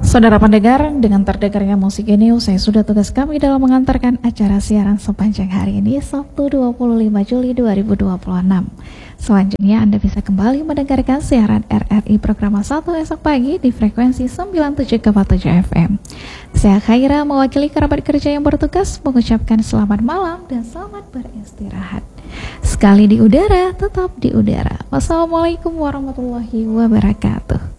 Saudara pendengar, dengan terdengarnya musik ini, usai sudah tugas kami dalam mengantarkan acara siaran sepanjang hari ini, Sabtu 25 Juli 2026. Selanjutnya Anda bisa kembali mendengarkan siaran RRI Programa 1 esok pagi di frekuensi 97,7 FM. Saya Khaira mewakili kerabat kerja yang bertugas mengucapkan selamat malam dan selamat beristirahat. Sekali di udara, tetap di udara. Wassalamualaikum warahmatullahi wabarakatuh.